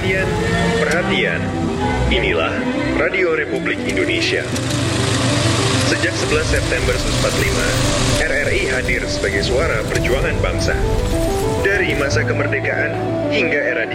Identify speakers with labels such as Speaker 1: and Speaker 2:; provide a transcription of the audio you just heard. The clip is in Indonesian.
Speaker 1: Perhatian, perhatian. Inilah Radio Republik Indonesia. Sejak 11 September 1945, RRI hadir sebagai suara perjuangan bangsa. Dari masa kemerdekaan hingga era